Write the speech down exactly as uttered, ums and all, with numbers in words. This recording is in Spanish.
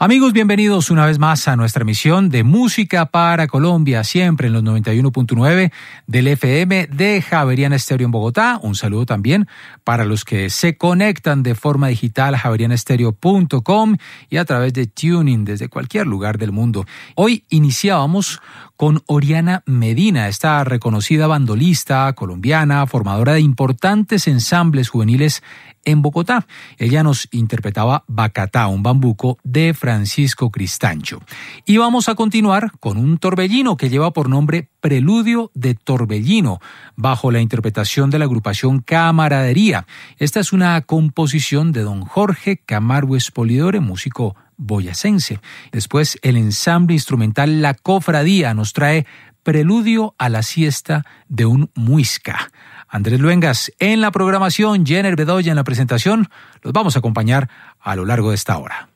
Amigos, bienvenidos una vez más a nuestra emisión de Música para Colombia, siempre en los noventa y uno punto nueve del F M de Javeriana Estéreo en Bogotá. Un saludo también para los que se conectan de forma digital a javeriana estéreo punto com y a través de Tuning desde cualquier lugar del mundo. Hoy iniciábamos con Oriana Medina, esta reconocida bandolista colombiana, formadora de importantes ensambles juveniles en Bogotá. Ella nos interpretaba Bacatá, un bambuco de Francisco Cristancho. Y vamos a continuar con un torbellino que lleva por nombre Preludio de Torbellino, bajo la interpretación de la agrupación Camaradería. Esta es una composición de don Jorge Camargo Espolidore, músico boyacense. Después, el ensamble instrumental La Cofradía nos trae Preludio a la siesta de un muisca. Andrés Luengas en la programación, Jenner Bedoya en la presentación. Los vamos a acompañar a lo largo de esta hora.